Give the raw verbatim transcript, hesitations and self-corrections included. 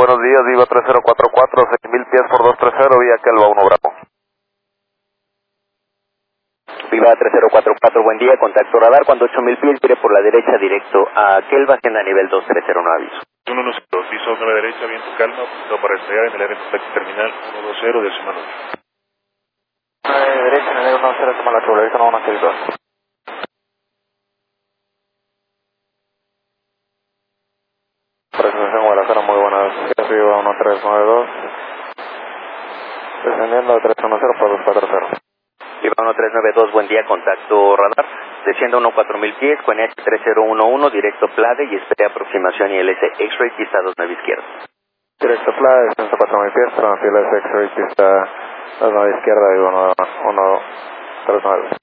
buenos días, Viva tres cero cuatro cuatro, seis mil pies por doscientos treinta, vía Kelva uno Bravo. Viva tres cero cuatro cuatro, buen día, contacto radar, cuando ocho mil pies, gire por la derecha directo a Kelva, hacienda nivel dos tres cero, no aviso. uno uno cero, piso nueve derecha, viento calma, punto para estrellar en el área de terminal uno dos cero, decimal ocho. nueve derecha, en el uno cero, toma la chula, uno uno seis dos. Presentación Guadalajara, muy buenas, Viva uno tres nueve dos, descendiendo a tres uno cero por dos cuatro cero. Viva uno tres nueve dos, buen día, contacto radar, descienda uno cuatro mil pies, con H tres cero uno uno, directo Plade y espere aproximación I L S X-Ray, pista dos nueve izquierda. Directo Plade, descenso cuatro mil pies, con I L S X-Ray, pista dos nueve izquierda y uno tres nueve.